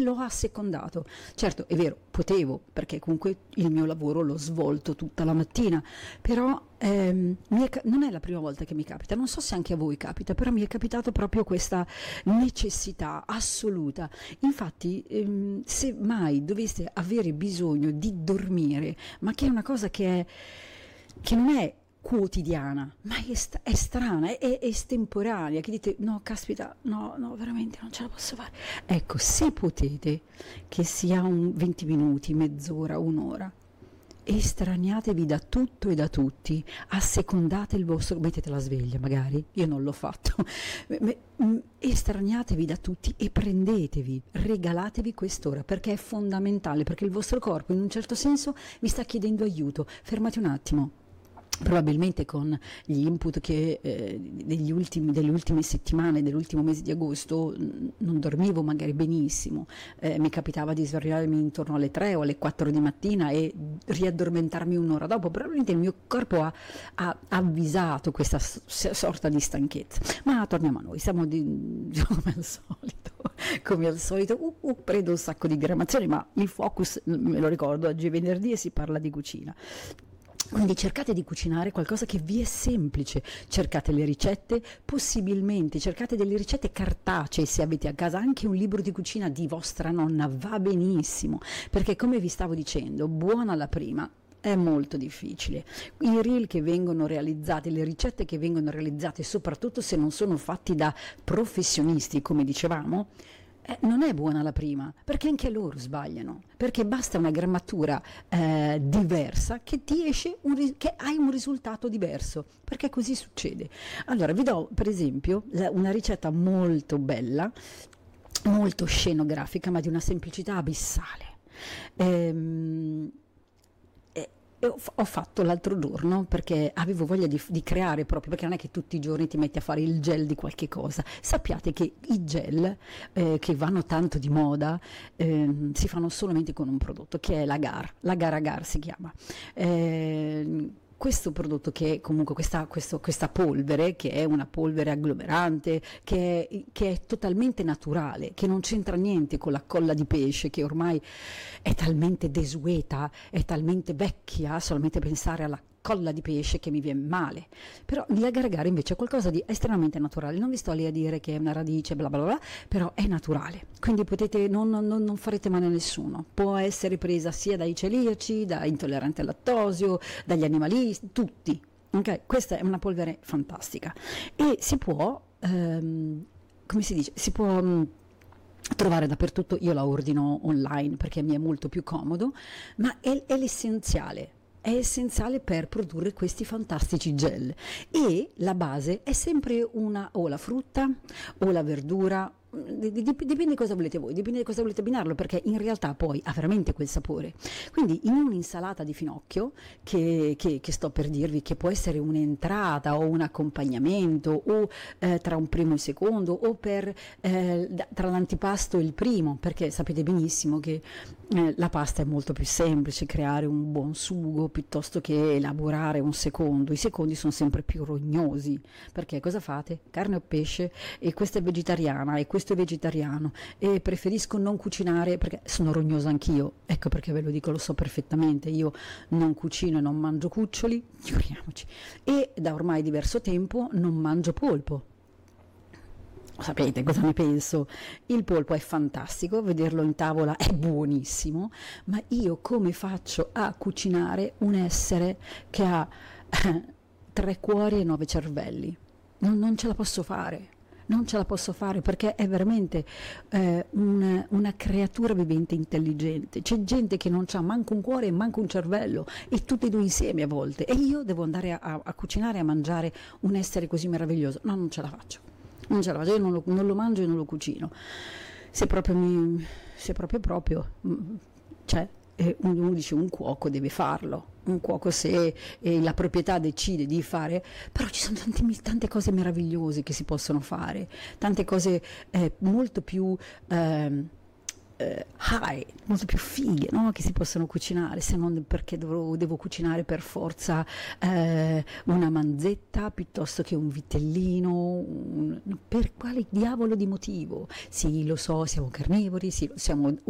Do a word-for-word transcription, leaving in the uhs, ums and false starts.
l'ho assecondato. Certo, è vero, potevo, perché comunque il mio lavoro l'ho svolto tutta la mattina, però ehm, mi è ca- non è la prima volta che mi capita, non so se anche a voi capita, però mi è capitato proprio questa necessità assoluta. Infatti, ehm, se mai doveste avere bisogno di dormire, ma che è una cosa che è che non è quotidiana, ma è, st- è strana, è, è estemporanea, che dite no, caspita, no, no, veramente non ce la posso fare. Ecco, se potete, che sia un venti minuti, mezz'ora, un'ora, estraniatevi da tutto e da tutti, assecondate il vostro, mettete la sveglia magari, io non l'ho fatto, Me- me- estraniatevi da tutti e prendetevi, regalatevi quest'ora, perché è fondamentale, perché il vostro corpo in un certo senso vi sta chiedendo aiuto. Fermate un attimo. Probabilmente con gli input che eh, degli ultimi, delle ultime settimane, dell'ultimo mese di agosto, mh, non dormivo magari benissimo, eh, mi capitava di svegliarmi intorno alle tre o alle quattro di mattina e riaddormentarmi un'ora dopo, probabilmente il mio corpo ha, ha avvisato questa s- sorta di stanchezza. Ma torniamo a noi, siamo di, come al solito, come al solito, uh, uh, prendo un sacco di grammazioni, ma il focus, me lo ricordo, oggi è venerdì e si parla di cucina. Quindi cercate di cucinare qualcosa che vi è semplice, cercate le ricette, possibilmente cercate delle ricette cartacee, se avete a casa anche un libro di cucina di vostra nonna va benissimo, perché come vi stavo dicendo, buona la prima, è molto difficile. I reel che vengono realizzati, le ricette che vengono realizzate, soprattutto se non sono fatti da professionisti, come dicevamo, Eh, non è buona la prima, perché anche loro sbagliano, perché basta una grammatura eh, diversa che ti esce un ri- che hai un risultato diverso, perché così succede. Allora vi do per esempio la- una ricetta molto bella, molto scenografica, ma di una semplicità abissale. Ehm, e- e ho, f- ho fatto l'altro giorno perché avevo voglia di, di creare proprio, perché non è che tutti i giorni ti metti a fare il gel di qualche cosa. Sappiate che i gel eh, che vanno tanto di moda ehm, si fanno solamente con un prodotto che è l'agar, l'agar agar si chiama. Ehm, questo prodotto che è comunque questa, questo- questa polvere, che è una polvere agglomerante, che è, che è totalmente naturale, che non c'entra niente con la colla di pesce, che ormai è talmente desueta, è talmente vecchia, solamente pensare alla colla di pesce che mi viene male. Però l'agar agar invece è qualcosa di estremamente naturale, non vi sto lì a dire che è una radice bla bla bla, però è naturale, quindi potete, non, non- non farete male a nessuno, può essere presa sia dai celiaci, da intolleranti al lattosio, dagli animalisti, tutti. Ok, questa è una polvere fantastica e si può, ehm, come si dice, si può mh, trovare dappertutto. Io la ordino online perché mi è molto più comodo, ma è, è l'essenziale. È essenziale per produrre questi fantastici gel e la base è sempre una o la frutta o la verdura, di- di- dipende cosa volete voi, dipende cosa volete abbinarlo, perché in realtà poi ha veramente quel sapore. Quindi in un'insalata di finocchio che, che- che sto per dirvi, che può essere un'entrata o un accompagnamento o eh, tra un primo e il secondo o per, eh, da- tra l'antipasto e il primo, perché sapete benissimo che eh, la pasta è molto più semplice creare un buon sugo piuttosto che elaborare un secondo. I secondi sono sempre più rognosi, perché cosa fate? Carne o pesce, e questa è vegetariana e questo è vegetariano e preferisco non cucinare perché sono rognosa anch'io, ecco perché ve lo dico, lo so perfettamente, io non cucino e non mangio cuccioli, figuriamoci, e da ormai diverso tempo non mangio polpo. Sapete cosa ne penso? Il polpo è fantastico, vederlo in tavola è buonissimo, ma io come faccio a cucinare un essere che ha tre cuori e nove cervelli? Non, non ce la posso fare, non ce la posso fare perché è veramente eh, un- una creatura vivente intelligente. C'è gente che non ha manco un cuore e manco un cervello, e tutti e due insieme a volte, e io devo andare a, a- a cucinare e a mangiare un essere così meraviglioso? No, non ce la faccio. Non ce la faccio, io non lo, non lo mangio e non lo cucino. Se proprio mi, se proprio proprio, mm, cioè, eh, uno dice un cuoco deve farlo, un cuoco se eh, la proprietà decide di fare, però ci sono tanti- tante cose meravigliose che si possono fare, tante cose eh, molto più ehm, eh, pie, molto più fighe, no? Che si possono cucinare, se non perché dovrò- devo cucinare per forza eh, una manzetta piuttosto che un vitellino, un- per quale diavolo di motivo? Sì, lo so, siamo carnivori, sì, siamo